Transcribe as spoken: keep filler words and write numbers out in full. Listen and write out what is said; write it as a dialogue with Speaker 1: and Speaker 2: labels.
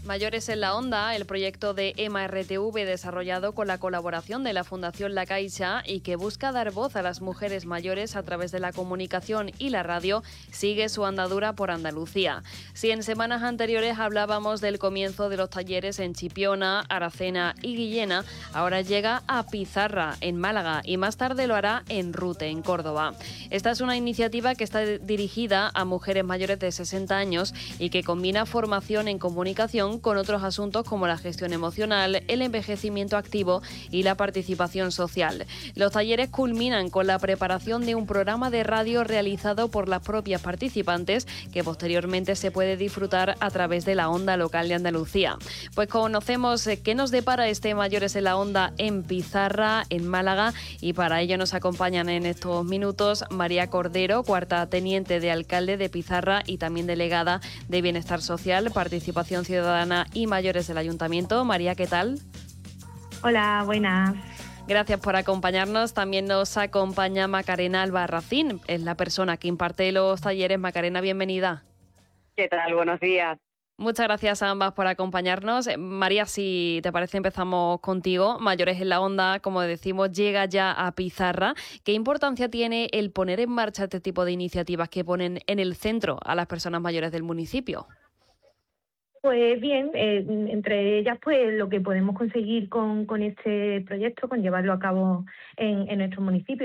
Speaker 1: Mayores en la Onda, el proyecto de E M A R T V desarrollado con la colaboración de la Fundación La Caixa y que busca dar voz a las mujeres mayores a través de la comunicación y la radio, sigue su andadura por Andalucía. Si en semanas anteriores hablábamos del comienzo de los talleres en Chipiona, Aracena y Guillena, ahora llega a Pizarra, en Málaga, y más tarde lo hará en Rute, en Córdoba. Esta es una iniciativa que está dirigida a mujeres mayores de sesenta años y que combina formación en comunicación con otros asuntos como la gestión emocional, el envejecimiento activo y la participación social. Los talleres culminan con la preparación de un programa de radio realizado por las propias participantes que posteriormente se puede disfrutar a través de la onda local de Andalucía. Pues conocemos qué nos depara este Mayores en la Onda en Pizarra, en Málaga, y para ello nos acompañan en estos minutos María Cordero, cuarta teniente de alcalde de Pizarra y también delegada de Bienestar Social, Participación Ciudadana y Mayores del Ayuntamiento. María, ¿qué tal?
Speaker 2: Hola, buenas.
Speaker 1: Gracias por acompañarnos. También nos acompaña Macarena Albarracín, es la persona que imparte los talleres. Macarena, bienvenida.
Speaker 3: ¿Qué tal? Buenos días.
Speaker 1: Muchas gracias a ambas por acompañarnos. María, si te parece, empezamos contigo. Mayores en la Onda, como decimos, llega ya a Pizarra. ¿Qué importancia tiene el poner en marcha este tipo de iniciativas que ponen en el centro a las personas mayores del municipio?
Speaker 2: Pues bien, eh, entre ellas pues lo que podemos conseguir con, con este proyecto, con llevarlo a cabo en, en nuestro municipio.